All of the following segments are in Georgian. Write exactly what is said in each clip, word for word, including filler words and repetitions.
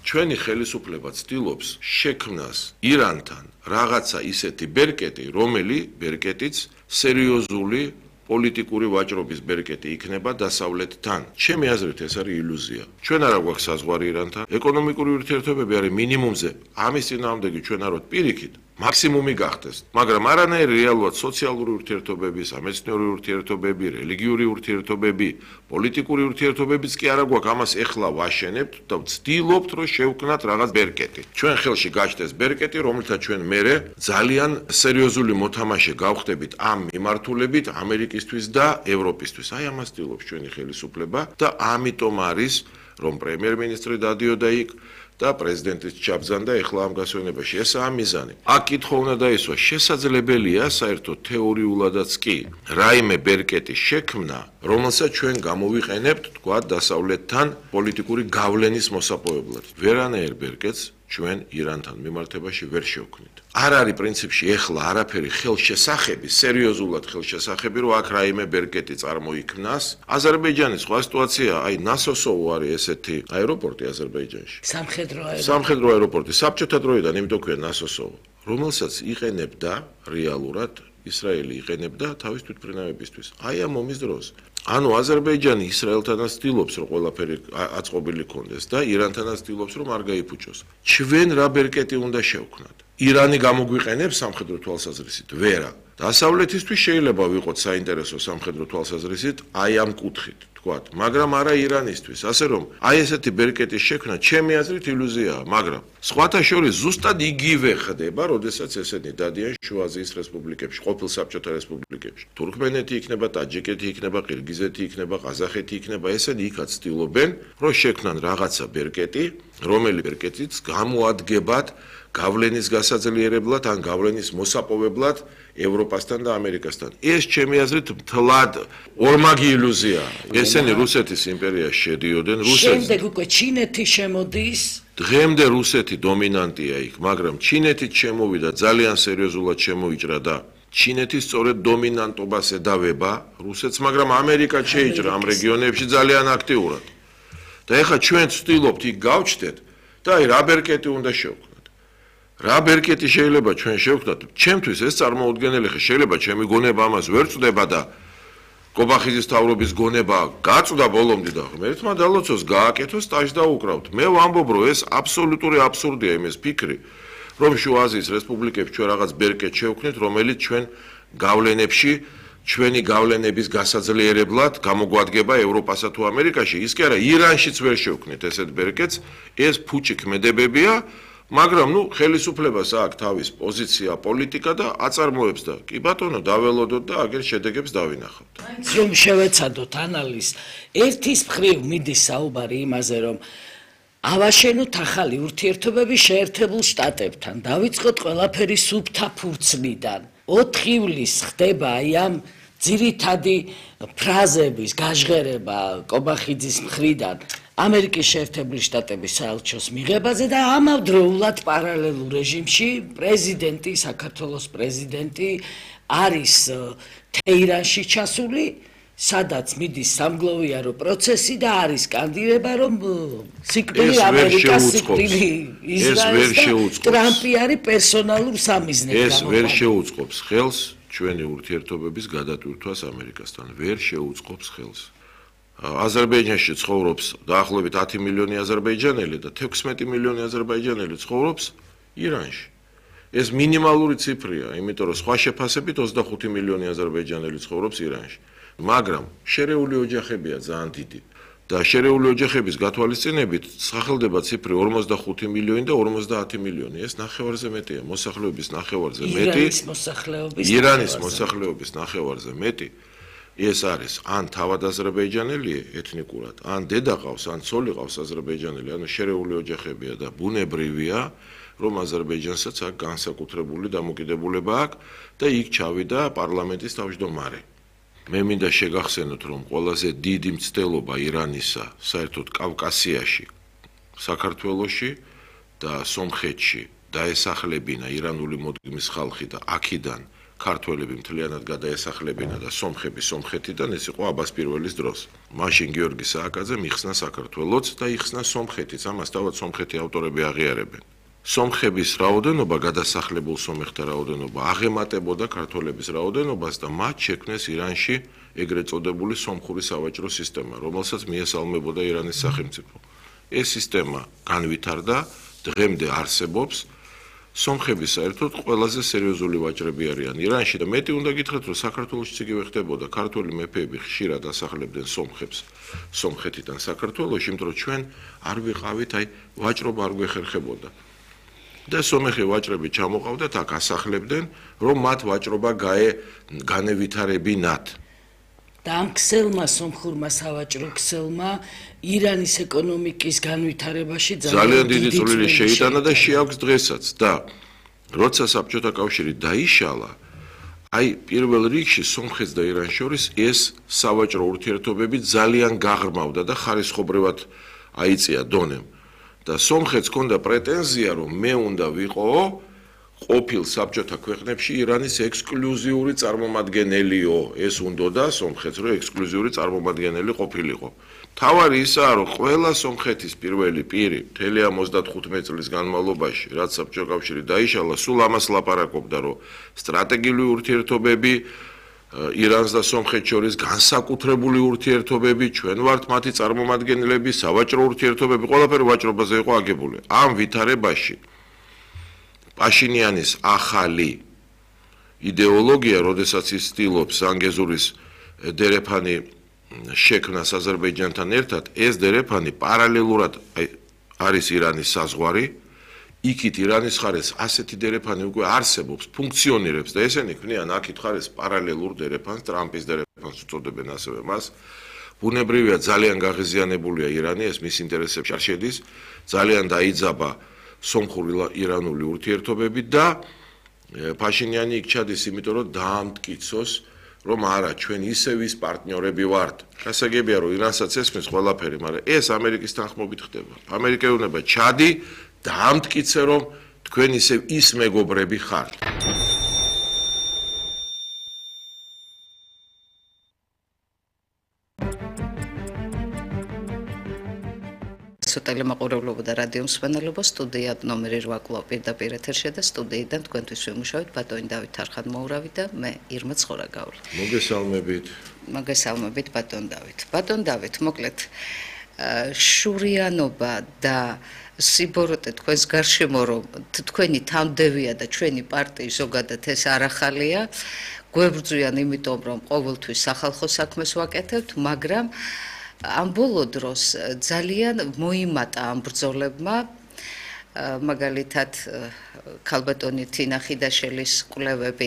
ჩვენი ხელისუფლება ცდილობს შექმნას ირანთან რაღაცა ისეთი ბერკეტი, რომელი ბერკეტიც სერიოზული პოლიტიკური ვაჭრობის ბერკეტი იქნება დასავლეთთან. ჩემი აზრით ეს არის ილუზია. ჩვენ არა გვაქვს საზღვარი ირანთან. ეკონომიკური ურთიერთობები არის მინიმუმზე. ამის წინააღმდეგი ჩვენ არ ვართ პირიქით. მაქსიმუმი გახდეს, მაგრამ არანაირი რეალურად სოციალური ურთიერთობები, სამეცნიერო ურთიერთობები, რელიგიური ურთიერთობები, პოლიტიკური ურთიერთობებიც კი არა გვაქვს. ამას ეხლა ვაშენებთ და ვცდილობთ, რომ შევქმნათ რაღაც ბერკეტი. ჩვენ ხელში გაჩნდეს ბერკეტი, რომელთა ჩვენ მერე ძალიან სერიოზული მოთამაშე გავხდებით ამ მიმართულებით ამერიკისთვის და ევროპისთვის. აი ამას ცდილობს ჩვენი ხელისუფლება და ამიტომ არის, რომ პრემიერ-მინისტრი დადიოდა იქ და პრეზიდენტის ჩაბზანდა ეხლა ამ გასვენებაში. ესაა მიზანი. აქ კითხვა უნდა დაისვა, შესაძლებელია საერთოდ თეორიულადაც კი რაიმე ბერკეტის შექმნა, რომელსაც ჩვენ გამოვიყენებთ, თქვა, დასავლეთთან პოლიტიკური გავლენის მოსაპოვებლად. ვერანაირ ბერკეტს ჩვენ ირანთან მიმართებაში ვერ შევქმნით. არ არის პრინციპში ეხლა არაფერი ხელშესახები, სერიოზულად ხელშესახები, რომ აქ რაიმე ბერკეტი წარმოიქმნას. აზერბაიჯანის სხვა სიტუაცია, აი ნასოსოვო არის ესეთი აეროპორტი აზერბაიჯანში. სამხედრო აეროპორტი. სამხედრო აეროპორტი, საბჭოთა დროიდან, იმიტომ ქვია ნასოსოვო, რომელსაც იყენებდა რეალურად ისრაელი იყენებდა თავის თვითმფრინავებისთვის. აი ამ ომის დროს. ანუ აზერბაიჯანი ისრაელთანაც ცდილობს, რომ ყველაფერი აწყობილი კონდეს და ირანთანაც ცდილობს, რომ არ გაიფუჭოს. ჩვენ რა ბერკეტი უნდა შევქმნათ? ირანი გამოგვიყენებს სამხედრო თვალსაზრისით? ვერა. დასავლეთისთვის შეიძლება ვიყოთ საინტერესო სამხედრო თვალსაზრისით აი ამ კუთხით, თქვათ, მაგრამ არა ირანისთვის. ასე რომ, აი ესეთი ბერკეტის შექმნა ჩემი აზრით ილუზიაა, მაგრამ სხვათა შორის ზუსტად იგივე ხდება, როდესაც ესენი დადიან შუა აზიის რესპუბლიკებში, ყოფილ საბჭოთა რესპუბლიკებში. თურქმენეთი იქნება, ტაჯიკეთი იქნება, ყირგიზეთი იქნება, ყაზახეთი იქნება, ესენი იქაც ცდილობენ, რომ შექმნან რაღაცა ბერკეტი, რომელი ბერკეტიც გამოადგებათ გავლენის გასაძლიერებლად ან გავლენის მოსაპოვებლად ევროპასთან და ამერიკასთან. ეს ჩემი აზრით მთლად ორმაგი ილუზია. ესენი რუსეთის იმპერიაში შედიოდნენ, რუსეთი. შემდეგ უკვე ჩინეთი შემოდის. დღემდე რუსეთი დომინანტია იქ, მაგრამ ჩინეთიც შემოვიდა, ძალიან სერიოზულად შემოიჭრა და ჩინეთი სწორედ დომინანტობას ედავება რუსეთს, მაგრამ ამერიკაც შეიჭრა ამ რეგიონებში ძალიან აქტიურად. და ეხლა ჩვენ ვცდილობთ იქ გავჩნდეთ და აი რა ბერკეტი უნდა შევქმნათ. რა ბერკეტი შეიძლება ჩვენ შევქმნათ? ჩემთვის ეს წარმოუდგენელი ხე შეიძლება ჩემი გონება ამას ვერ წვდება და კობახიძის თავრობის გონება გაწვდა ბოლომდე და ღმერთმა დალოცოს გააკეთო სტაჟს და უკრავთ. მე ვამბობ, რომ ეს აბსოლუტური აბსურდია იმის ფიქრი, რომ შუა აზიის რესპუბლიკებში ჩვენ რაღაც ბერკეტ შევქმნით, რომელიც ჩვენ გავლენებში ჩვენი გავლენების გასაძლიერებლად გამოგვადგება ევროპასა თუ ამერიკაში, ის კი არა ირანშიც ვერ შევქმნით ესეთ ბერკეტს, ეს ფუჭი ქმედებებია, მაგრამ ნუ ხელისუფლებას აქვს თავის პოზიცია, პოლიტიკა და აწარმოებს და კი ბატონო დაველოდოთ და აგერ შედეგებს დავინახავთ. რომ შევეცადოთ ანალიზს, ერთის მხრივ მიდის საუბარი იმაზე, რომ ავაშენოთ ახალი ურთიერთობები შეერთებულ შტატებთან, დავიწყოთ ყველაფერი სუფთა ფურცლიდან. ოთხი ივლისს ხდება აი ამ ძირითადი ფრაზების გაჟღერება კობახიძის მხრიდან ამერიკის შეერთებული შტატების საელჩოს მიღებაზე და ამავდროულად პარალელურ რეჟიმში პრეზიდენტი, საქართველოს პრეზიდენტი არის თეირანში ჩასული, სადაც მიდის სამგლოვიარო პროცესი და არის კანდიდატურა, რომ სიკვდილი ამერიკას, სიკვდილი ისრაელს და ტრამპი არის პერსონალურ სამიზნედ. ეს ვერ შეუწყობს ხელს ჩვენი ურთიერთობების გადატვირთვას ამერიკასთან, ვერ შეუწყობს ხელს. აზერბაიჯანში ცხოვრობს დაახლოებით ათი მილიონი აზერბაიჯანელი და თექვსმეტი მილიონი აზერბაიჯანელი ცხოვრობს ირანში. ეს მინიმალური ციფრია, იმიტომ რომ სხვა შეფასებით ოცდახუთი მილიონი აზერბაიჯანელი ცხოვრობს ირანში. მაგრამ შერეული ოჯახებია ძალიან დიდი და შერეული ოჯახების გათვალისწინებით სახელდება ციფრი ორმოცდახუთი მილიონი და ორმოცდაათი მილიონი. ეს ნახევარზე მეტია, მოსახლეობის ნახევარზე მეტი. ირანის მოსახლეობის ირანის მოსახლეობის ნახევარზე მეტი. ეს არის ან თავად აზერბაიჯანელი ეთნიკურად, ან დედა ყავს, ან ცოლი ყავს აზერბაიჯანელი, ანუ შერეული ოჯახებია და ბუნებრივია, რომ აზერბაიჯანსაც აქ განსაკუთრებული დამოკიდებულება აქვს და იქ ჩავიდა პარლამენტის თავმჯდომარე. მე მინდა შეგახსენოთ, რომ ყველაზე დიდი მცდელობა ირანისა საერთოდ კავკასიაში, საქართველოში და სომხეთში დაესახლებინა ირანული მოდგმის ხალხი და აქედან ქართველები მთლიანად გადაესახლებინა და სომხები სომხეთიდან, ეს იყო აბას პირველის დროს. მაშინ გიორგი სააკაძე მიხსნა საქართველოც და იხსნა სომხეთიც, ამას თავად სომხეთი ავტორები აღიარებენ. სომხების რაოდენობა, გადასახლებულ სომეხთა რაოდენობა აღემატებოდა ქართველების რაოდენობას და მათ შექმნეს ირანში ეგრეთ წოდებული სომხური სავაჭრო სისტემა, რომელსაც მიესალმებოდა ირანის სახელმწიფო. ეს სისტემა განვითარდა, დღემდე არსებობს. სომხები საერთოდ ყველაზე სერიოზული ვაჭრები არიან ირანში და მეტი უნდა გითხრათ, რომ საქართველოშიც იგივე ხდებოდა. ქართველი მეფეები ხშირად ასახლებდნენ სომხებს სომხეთიდან საქართველოში, იმიტომ რომ ჩვენ არ ვიყავით, აი ვაჭრობა არ გვეხერხებოდა. და სომეხი ვაჭრები ჩამოყავდათ, აქ ასახლებდნენ, რომ მათ ვაჭრობა გაე განევითარებინათ. და ამ ქსელმა სომხურმა სავაჭრო ქსელმა ირანის ეკონომიკის განვითარებაში ძალიან დიდი წვლილი შეიტანა და შეაქვს დღესაც და როცა საბჭოთა კავშირი დაიშალა, აი პირველ რიგში სომხეთს და ირანს შორის ეს სავაჭრო ურთიერთობები ძალიან გაღრმავდა და ხარისხობრივად აიწია დონემ. და სომხეთს ჰქონდა პრეტენზია, რომ მე უნდა ვიყო ყოფილ საბჭოთა ქვეყნებში ირანის ექსკლუზიური წარმომადგენელიო. ეს უნდოდა სომხეთს, რომ ექსკლუზიური წარმომადგენელი ყოფილიყო. თავარი ისაა, რომ ყველა სომხეთის პირველი პირი მთელი ამ ოცდათხუთმეტ წლის განმავლობაში, რაც საბჭოთა კავშირი დაიშალა, სულ ამას ლაპარაკობდა, რომ სტრატეგიული ურთიერთობები ირანს და სომხეთს შორის განსაკუთრებული ურთიერთობები, ჩვენ ვართ მათი წარმომადგენლები, სავაჭრო ურთიერთობები, ყველაფერი ვაჭრობაზე იყო აგებული. ამ ვითარებაში პაშინიანის ახალი იდეოლოგია, როდესაც ის ცდილობს ზანგეზურის დერეფანი შექმნას აზერბაიჯანთან ერთად, ეს დერეფანი პარალელურად არის ირანის საზღვარი, იქით ირანის ხარეს ასეთი დერეფანი უკვე არსებობს, ფუნქციონირებს და ესენი ქმნიან აქით ხარეს პარალელურ დერეფანს, ტრამპის დერეფანს უწოდებენ ასევე მას. ბუნებრივია ძალიან გაღიზიანებულია ირანი, ეს მის ინტერესებში არ შედის, ძალიან დაიძაბა სომხური ირანული ურთიერთობები და პაშინიანი იქ ჩადის, იმიტომ რომ დაამტკიცოს, რომ არა, ჩვენ ისევ ის პარტნიორები ვართ. გასაგებია, რომ ირანსაც ესმის ყველაფერი, მაგრამ ეს ამერიკის თანხმობით ხდება. ამერიკა უნდა ჩადი დაამტკიცე, რომ თქვენ ისევ ის მეგობრები ხართ. სატელემაყურებლობა და რადიო მსმენელობა, სტუდია ნომერი რვა კლუბ პირდაპირ ეთერში და სტუდიიდან თქვენთვის ვიმუშავეთ ბატონი დავით არხანმოურავი და მე ირმა ცხორაგაული. მოგესალმებით. მოგესალმებით ბატონ დავით. ბატონ დავით, მოკლედ შურიანობა და სიბოროტე თქვენს გარშემო, რომ თქვენი თანმდევია და ჩვენი პარტიის ზოგადად ეს არ ახალია, გვებრძვიან იმიტომ, რომ ყოველთვის სახალხო საქმეს ვაკეთებთ, მაგრამ ამ ბოლო დროს ძალიან მოიმატა ამ ბრძოლებმა, მაგალითად ქალბატონი თინა ხიდაშელის კვლევები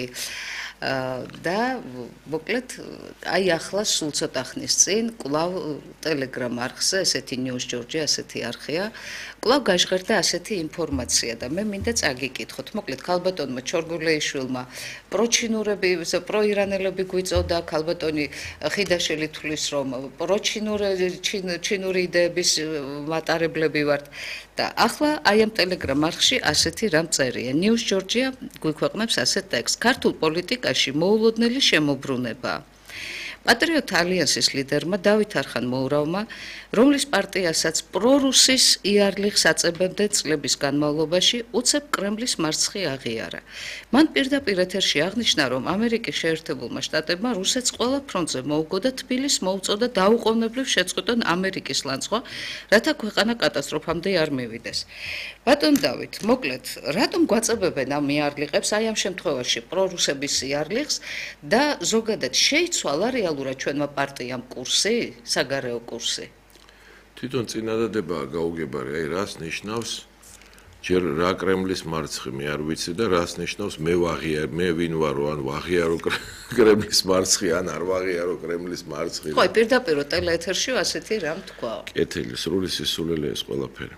და მოკლედ აი ახლა სულ ცოტა ხნის წინ კვლავ ტელეგრამ არხზე, ესეთი ნიუს ჯორჯი, ასეთი არხია, კვლავ გაჟღერდა ასეთი ინფორმაცია და მე მინდა წაგიკითხოთ. მოკლედ ქალბატონმა ჩორგულეიშვილმა პროჩინურები, პროირანელები გვიწოდა, ქალბატონი ხიდაშელი თulis, რომ პროჩინური ჩინური იდეების მატარებლები ვართ და ახლა აი ამ ტელეგრამ არხში ასეთი რამ წერია. ნიუს ჯორჯია გვიქვეყნებს ასეთ ტექსტს. ქართულ პოლიტიკაში მოულოდნელი შემოbruneba. პატრიოტ ალიანსის ლიდერმა დავით არხანმოურავმა, რომლის პარტიასაც პრორუსის იარლიხს აწებებდნენ წლების განმავლობაში, უცებ კრემლის მარცხი აღიარა. მან პირდაპირ ეთერში აღნიშნა, რომ ამერიკის შეერთებულმა შტატებმა რუსეთს ყველა ფრონტზე მოუგო და თბილისს მოუწოდა დაუყოვნებლივ შეწყვეტონ ამერიკის ლანცღვა, რათა ქვეყანა კატასტროფამდე არ მივიდეს. ბატონ დავით, მოკლედ, რატომ გვაწებებენ ამ იარლიხებს, აი ამ შემთხვევაში პრორუსების იარლიხს და ზოგადად შეიცვალა რეალურად ჩვენმა პარტიამ კურსი, საგარეო კურსი? თვითონ წინადადებაა გაუგებარი, აი რას ნიშნავს ჯერ რა კრემლის მარცხი მე არ ვიცი და რას ნიშნავს მე ვაღიარ, მე ვინ ვარო, ან ვაღიარო კრემლის მარცხი, ან არ ვაღიარო კრემლის მარცხი. ხო, პირდაპირ ტელეეთერში ასეთი რამ თქვა. კეთილი, სრული სისულელე ეს ყველაფერი.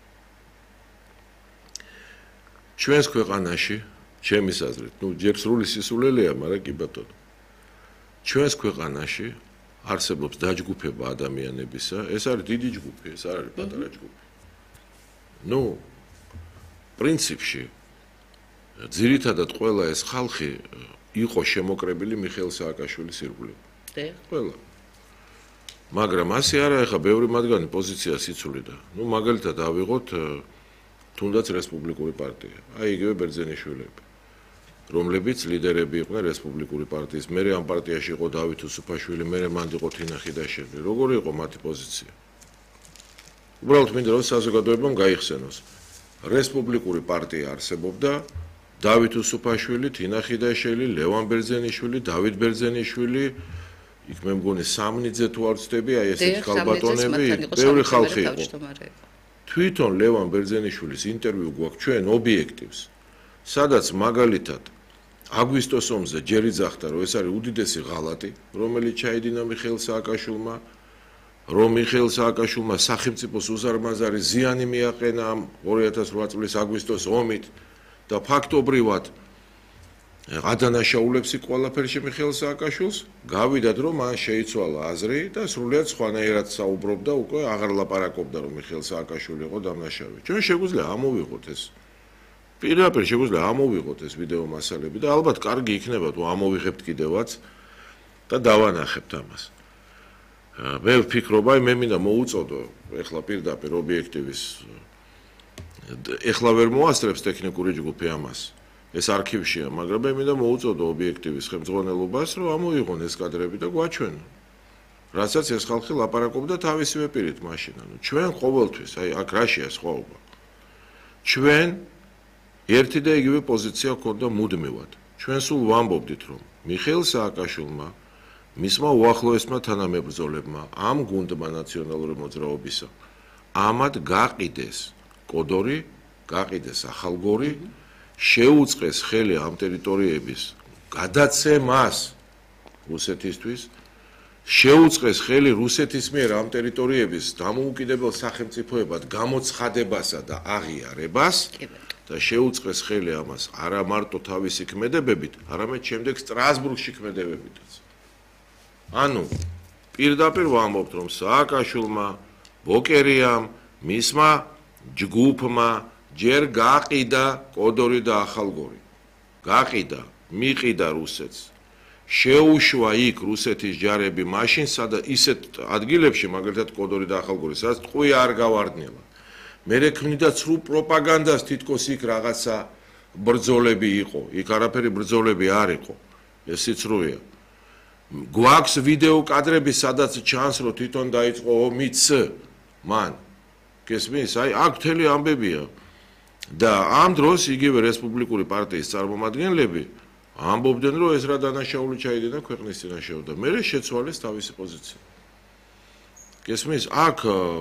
ჩვენს ქვეყანაში, ჩემის აზრით, ну, ჯერ სრული სისულელეა, მაგრამ კი ბატონო. ჩვენს ქვეყანაში არსებობს დაჯგუფება ადამიანებისა, ეს არის დიდი ჯგუფი, ეს არ არის პატარა ჯგუფი. ну, პრინციპში ძირითადად ყველა ეს ხალხი იყო შემოკრებილი მიხეილ სააკაშვილის ირგვლივ. დიახ. ყველა. მაგრამ ასე არა, ეხა ბევრი მათგანი პოზიციას იცვლიდა. ნუ მაგალითად ავიღოთ თუნდაც რესპუბლიკური პარტია. აი იგივე ბერძენიშვილები, რომლებიც ლიდერები იყვნენ რესპუბლიკური პარტიის. მე ამ პარტიაში იყო დავით უსუფაშვილი, მე მანდ იყო თინა ხიდაშელი. როგორი იყო მათი პოზიცია? უბრალოდ მინდა რომ საზოგადოებამ გაიხსენოს. რესპუბლიკური პარტია არსებობდა, დავით უსუფაშვილი, თინა ხიდაშელი, ლევან ბერძენიშვილი, დავით ბერძენიშვილი, იქ მე მგონი სამნიძე თუ არ ვცდები, აი ესეთი ხალბატონები, ბევრი ხალხი იყო. თვითონ ლევან ბერძენიშვილის ინტერვიუ გვაქვს ჩვენ ობიექტივს, სადაც მაგალითად აგვისტოს ომზე ჯერ იძახდა, რომ ეს არის უდიდესი ღალატი, რომელიც ჩაიდინა მიხეილ სააკაშვილმა, რომ მიხეილ სააკაშვილმა სახელმწიფოს უზარმაზარი ზიანი მიაყენა ამ ორი ათას რვა წლის აგვისტოს ომით და ფაქტობრივად ადანაშაულებს იქ ყველაფერში მიხეილ სააკაშვილს, გავიდათ რომ მან შეიცვალა აზრი და სრულიად სხვანაირად საუბრობდა, უკვე აღარ ლაპარაკობდა რომ მიხეილ სააკაშვილი იყო დამნაშავე. ჩვენ შეგვიძლია ამოვიღოთ ეს. პირდაპირ შეგვიძლია ამოვიღოთ ეს ვიდეო მასალები და ალბათ კარგი იქნება თუ ამოვიღებთ კიდევაც და დავანახებთ ამას. მე ვფიქრობ, აი მე მინდა მოუწოდო ეხლა პირდაპირ ობიექტივის ეხლა ვერ მოასწრებს ტექნიკური ჯგუფი ამას. ეს არქივშია, მაგრამ მე მინდა მოუწოდო ობიექტივის ხელმძღვანელობას, რომ ამოიღონ ეს კადრები და გვაჩვენონ. რასაც ეს ხალხი ლაპარაკობდა თავისივე პირით მაშინ, ანუ ჩვენ ყოველთვის, აი აქ რაშია სხვაობა. ჩვენ ერთი და იგივე პოზიცია გვქონდა მუდმივად. ჩვენ სულ ვამბობდით, რომ მიხეილ სააკაშვილმა, მისმა უახლოესმა თანამებრძოლებმა, ამ გუნდმა ნაციონალური მოძრაობისა, ამად გაყიდეს კოდორი, გაყიდეს ახალგორი, შეუწყეს ხელი ამ ტერიტორიების გადაცემას რუსეთისთვის, შეუწყეს ხელი რუსეთის მიერ ამ ტერიტორიების დამოუკიდებელ სახელმწიფოებად გამოცხადებასა და აღიარებას და შეუწყეს ხელი ამას არა მარტო თავისი ქმედებებით, არამედ შემდეგ სტრასბურგში ქმედებებითაც. ანუ პირდაპირ ვამბობთ, რომ სააკაშვილმა, ბოკერიამ, მისმა ჯგუფმა ჯერ გაყიდა კოდორი და ახალგორი. გაყიდა, მიყიდა რუსეთს. შეუშვა იქ რუსეთის ჯარები მაშინ, სადაც ისეთ ადგილებში, მაგალითად კოდორი და ახალგორი, სადაც ტყვი არ გავარდნილა. მერე ქმნიდა ცრუ პროპაგანდას, თითქოს იქ რაღაცა ბრძოლები იყო. იქ არაფერი ბრძოლები არ იყო. ეს სიცრუეა. გვაქვს ვიდეო კადრები, სადაც ჩანს, რომ თვითონ დაიწყო ომიც მან. გესმის? აი, აქ მთელი ამბებია. და ამ დროს იგივე რესპუბლიკური პარტიის წარმომადგენლები ამბობდნენ, რომ ეს რა დანაშაული ჩაიდინა ქვეყნის წინაშე და მერე შეცვალეს თავისი პოზიცია. გესმის? აქ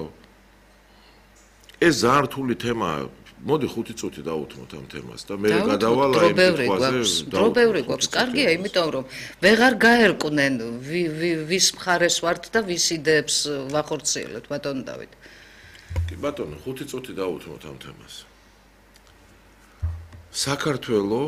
ეს ძალიან რთული თემაა. მოდი ხუთი წუთი დავუთმოთ ამ თემას და მე გადავალ აი ეს დრობევრი გვაქვს. კარგია, იმიტომ რომ ვეღარ გაერკვნენ ვის მხარეს ვართ და ვის იდეებს ვახორციელებთ, ბატონო დავით. კი ბატონო, ხუთი წუთი დავუთმოთ ამ თემას. საქართველო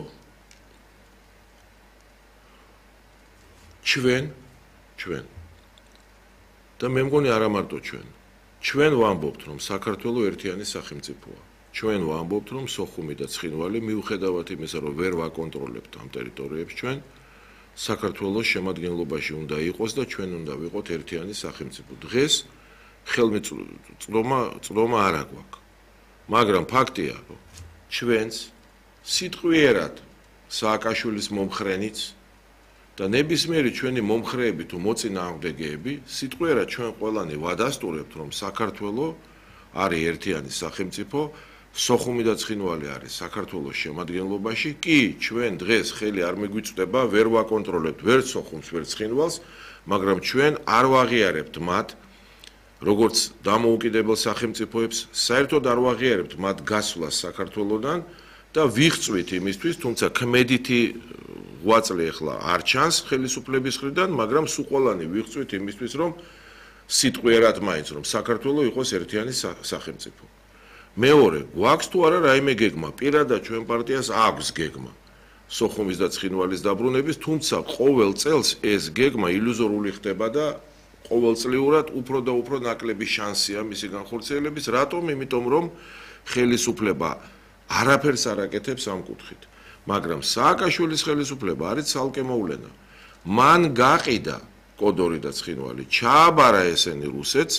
ჩვენ ჩვენ და მე მგონი არა მარტო ჩვენ ჩვენ ვამბობთ რომ საქართველო ერთიანი სახელმწიფოა ჩვენ ვამბობთ რომ სოხუმი და ცხინვალი მიუხედავად იმისა რომ ვერ ვაკონტროლებთ ამ ტერიტორიებს ჩვენ საქართველოს შემადგენლობაში უნდა იყოს და ჩვენ უნდა ვიყოთ ერთიანი სახელმწიფო დღეს ხელმიწვდომა წდომა არ აგვაქვს მაგრამ ფაქტია რომ ჩვენს სიტყვიერად სააკაშვილის მომხრენიც და ნებისმიერი ჩვენი მომხრეები თუ მოწინააღმდეგეები სიტყვიერად ჩვენ ყველანი ვადასტურებთ რომ საქართველო არის ერთიანი სახელმწიფო სოხუმი და ცხინვალი არის საქართველოს შემადგენლობაში კი ჩვენ დღეს ხელი არ მიგვიწვდება ვერ ვაკონტროლებთ ვერ სოხუმს ვერ ცხინვალს მაგრამ ჩვენ არ ვაღიარებთ მათ როგორც დამოუკიდებელ სახელმწიფოებს საერთოდ არ ვაღიარებთ მათ გასვლას საქართველოდან და ვიღწვით იმისთვის, თუმცა ქმედითი ღვაწლი ახლა არ ჩანს ხელისუფლების მხრიდან, მაგრამ სულ ყველანი ვიღწვით იმისთვის, რომ სიტყვიერად მაინც რომ საქართველოს იყოს ერთიანი სახელმწიფო. მეორე, გვაქვს თუ არა რაიმე გეგმა, პირადად ჩვენ პარტიას აქვს გეგმა სოხუმის და ცხინვალის დაბრუნების, თუმცა ყოველ წელს ეს გეგმა ილუზორული ხდება და ყოველწლიურად უფრო და უფრო ნაკლები შანსია მისი განხორციელების, რატომ? იმიტომ რომ ხელისუფლება არაფერს არ აკეთებს ამ კუთხით. მაგრამ სააკაშვილის ხელისუფლება არის ცალკე მოვლენა. მან გაყიდა კოდორი და ცხინვალი, ჩააბარა ესენი რუსეთს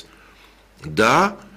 და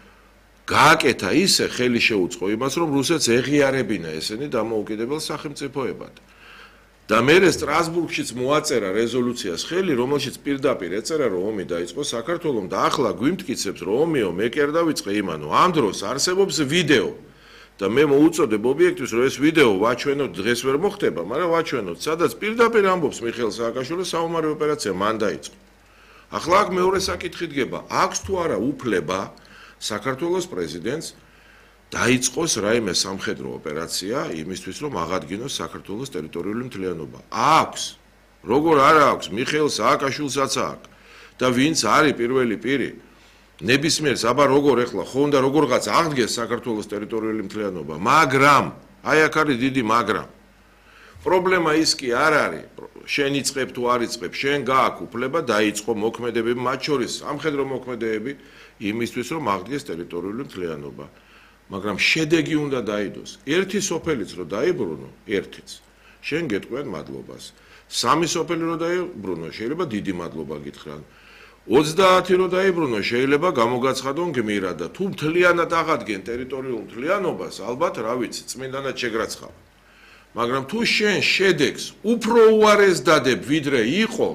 გააკეთა ისე ხელი შეუწყო იმას, რომ რუსეთს ეღიარებინა ესენი დამოუკიდებელ სახელმწიფოებად. და მერე სტრასბურგშიც მოაწერა რეზოლუციას ხელი, რომელშიც პირდაპირ ეწერა, რომ ომი დაიწყო საქართველომ და ახლა გვიმტკიცებს, რომ ომიო მე კი არ დავიწყე იმანო. ამ დროს არსებობს ვიდეო და მე მოუწოდებ ობიექტს, რომ ეს ვიდეო ვაჩვენოთ, დღეს ვერ მოხდება, მაგრამ ვაჩვენოთ, სადაც პირდაპირ ამბობს მიხეილ სააკაშვილის საომარი ოპერაცია მან დაიწყო. ახლა აქ მეორე საკითხი დგება, აქვს თუ არა უფლება საქართველოს პრეზიდენტს დაიწყოს რაიმე სამხედრო ოპერაცია იმისთვის, რომ აღადგინოს საქართველოს ტერიტორიული მთლიანობა. აქვს. როგორ არა აქვს, მიხეილ სააკაშვილსაც აქვს. და ვინც არის პირველი პირი, ნებისმიერს, აბა როგორ ეხლა ხო უნდა როგორღაც აღდგეს საქართველოს ტერიტორიული მთლიანობა, მაგრამ აი აქ არის დიდი მაგრამ. პრობლემა ის კი არ არის, შენ იწყებ თუ არ იწყებ, შენ გააქვს უფლება დაიწყო მოქმედებები, მათ შორის სამხედრო მოქმედებები იმისთვის, რომ აღდგეს ტერიტორიული მთლიანობა. მაგრამ შედეგი უნდა დაიდოს. ერთი სოფელიც რო დაიბრუნო, ერთიც. შენ გეტყვიან მადლობას. სამი სოფელი რო დაიბრუნო, შეიძლება დიდი მადლობა გითხრან. ოცდაათი რო დაიბრუნო, შეიძლება გამოგაცხადონ გმირად და თუ მთლიანად აღადგენ ტერიტორიულ მთლიანობას, ალბათ რა ვიცი, წმინდანად შეგრაცხავ. მაგრამ თუ შენ შედეგს უფრო უარეს დადებ, ვიდრე იყო,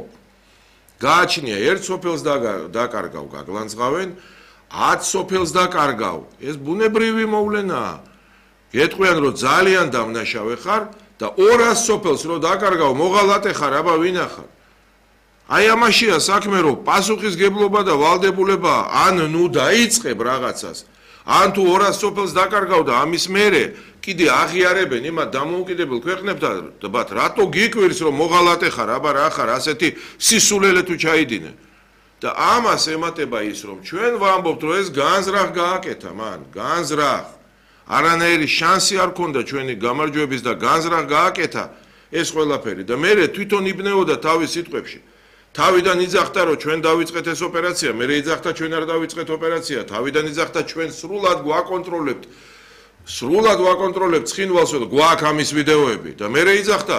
გააჩნია ერთ სოფელს დაკარგავ, გაგლანძღავენ, ათ სოფელს დაკარგავ. ეს ბუნებრივი მოვლენაა. გეტყვიან, რომ ძალიან დამნაშავე ხარ და ორას სოფელს რო დაკარგავ, მოღალატე ხარ, აბა ვინა ხარ. აი ამაშია საქმე, რომ პასუხისგებლობა და ვალდებულება ან ნუ დაიწყებ რაღაცას, ან თუ ორას სოფელს დაკარგავ და ამის მერე კიდე აღიარებენ იმათ დამოუკიდებელ ქვეყნებთან, ბათ რატო გიკვირს, რომ მოღალატე ხარ, აბა რა ხარ, ასეთი სისულელე თუ ჩაიდინე. და ამას ემატება ის, რომ ჩვენ ვამბობთ, რომ ეს განზრახ გააკეთა მან, განზრახ. არანაირი შანსი არ ქონდა ჩვენი გამარჯვების და განზრახ გააკეთა ეს ყველაფერი და მე თვითონ იბნეოდა თავის სიტყვებში. თავიდან იძახდა, რომ ჩვენ დავიწყეთ ეს ოპერაცია, მე იძახდა ჩვენ არ დავიწყეთ ოპერაცია, თავიდან იძახდა ჩვენ სრულად გვაკონტროლებთ. სრულად ვაკონტროლებთ ცხინვალს და გვაქვს ამის ვიდეოები და მე იძახდა